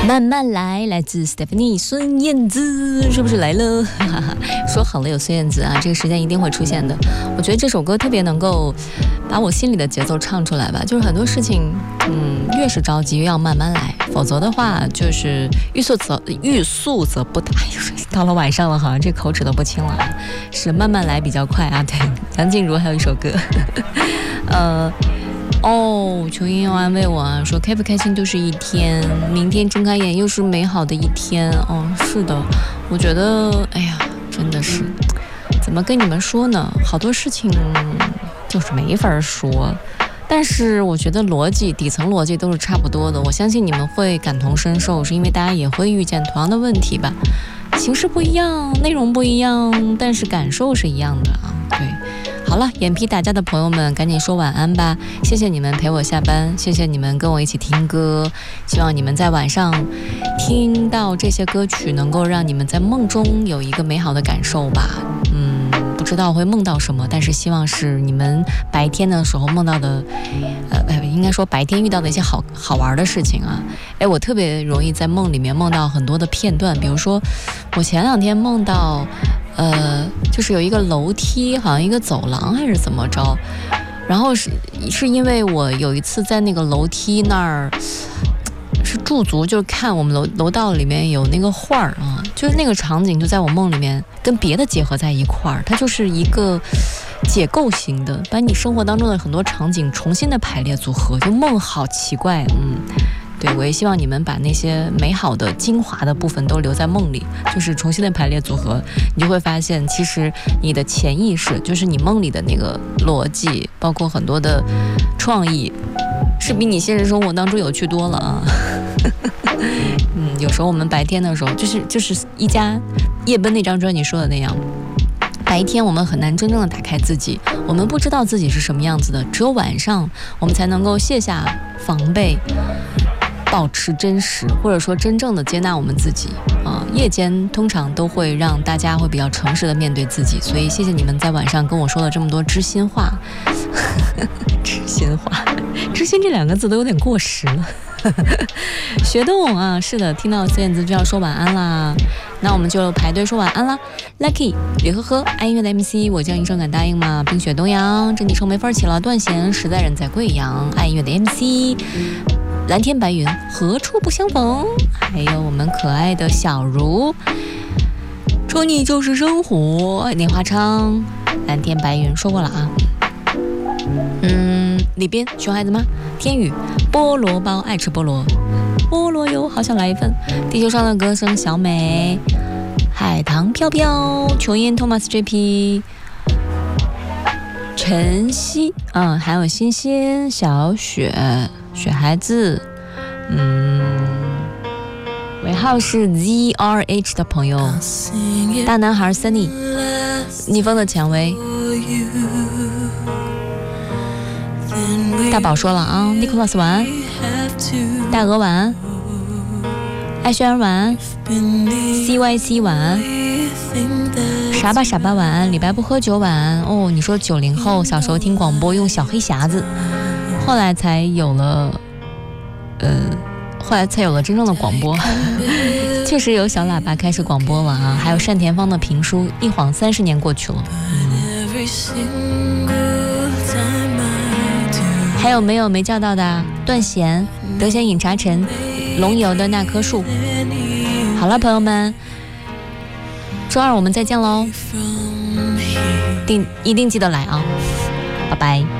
慢慢来，来自 Stephanie 孙燕姿，是不是来了？说好了有孙燕姿啊，这个时间一定会出现的。我觉得这首歌特别能够把我心里的节奏唱出来吧，就是很多事情，越是着急越要慢慢来，否则的话就是欲速则不达。到了晚上了，好像这口齿都不清了，是慢慢来比较快啊。对，梁静茹还有一首歌，琼英要安慰我啊，说开不开心都是一天，明天睁开眼又是美好的一天。是的，我觉得，哎呀，真的是，怎么跟你们说呢？好多事情就是没法说，但是我觉得底层逻辑都是差不多的。我相信你们会感同身受，是因为大家也会遇见同样的问题吧？形式不一样，内容不一样，但是感受是一样的啊。对。好了，眼皮打架的朋友们赶紧说晚安吧，谢谢你们陪我下班，谢谢你们跟我一起听歌，希望你们在晚上听到这些歌曲能够让你们在梦中有一个美好的感受吧。不知道会梦到什么，但是希望是你们白天的时候梦到的，应该说白天遇到的一些好玩的事情啊。我特别容易在梦里面梦到很多的片段，比如说我前2天梦到就是有一个楼梯，好像一个走廊还是怎么着，然后是因为我有一次在那个楼梯那儿是驻足，就是看我们楼道里面有那个画儿啊，就是那个场景就在我梦里面跟别的结合在一块儿，它就是一个解构型的，把你生活当中的很多场景重新的排列组合，就梦好奇怪。对，我也希望你们把那些美好的精华的部分都留在梦里，就是重新的排列组合，你就会发现其实你的潜意识，就是你梦里的那个逻辑，包括很多的创意，是比你现实生活当中有趣多了啊。有时候我们白天的时候就是一家夜奔那张专辑说的那样，白天我们很难真正的打开自己，我们不知道自己是什么样子的，只有晚上我们才能够卸下防备，保持真实，或者说真正的接纳我们自己夜间通常都会让大家会比较诚实的面对自己，所以谢谢你们在晚上跟我说了这么多知心话。知心话，知心这2个字都有点过时了。学懂啊，是的，听到孙燕姿就要说晚安啦，那我们就排队说晚安啦。Lucky 吕呵呵，爱音乐的 MC， 我叫一声敢答应吗？冰雪东阳，这昵称没法起了。段贤，实在人在贵阳，爱音乐的 MC， 蓝天白云何处不相逢，还有我们可爱的小茹，说你就是生活，莲花昌，蓝天白云说过了啊。里边熊孩子吗？天宇，菠萝包，爱吃菠萝，菠萝油，好想来一份。地球上的歌声，小美，海棠飘飘，琼音 Thomas JP， 晨曦，还有欣欣，小雪，雪孩子，尾号是 ZRH 的朋友，大男孩 Sunny， 逆风的蔷薇。大宝说了啊 ，Nicholas 晚安，大鹅晚安，艾轩儿晚安 ，CYC 晚安，傻吧傻吧晚安，李白不喝酒晚安。你说90后小时候听广播用小黑匣子，后来才有了真正的广播。确实有小喇叭开始广播了啊，还有单田芳的评书，一晃30年过去了。还有没有没叫到的？段贤、德贤饮茶陈、龙游的那棵树。好了，朋友们，周2我们再见喽，一定记得来啊，拜拜。